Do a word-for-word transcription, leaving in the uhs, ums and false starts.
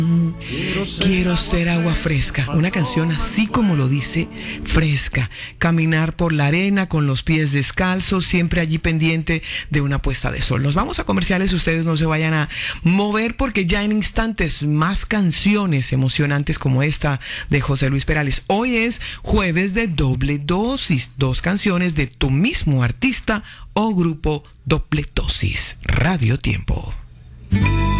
Quiero ser agua fresca, una canción así como lo dice, fresca. Caminar por la arena con los pies descalzos, siempre allí pendiente de una puesta de sol. Nos vamos a comerciales, ustedes no se vayan a mover porque ya en instantes más canciones emocionantes como esta de José Luis Perales. Hoy es jueves de doble dosis, dos canciones de tu mismo artista o grupo. Doble dosis, Radio Tiempo.